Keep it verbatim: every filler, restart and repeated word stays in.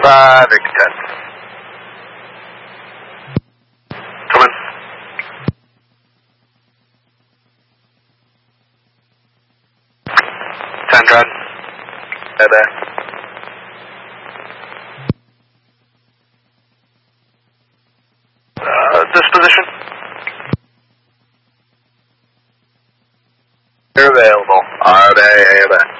five, Victor ten. Come in. ten, Dread. Hey there. Uh, disposition? You're available. Are they? Are they?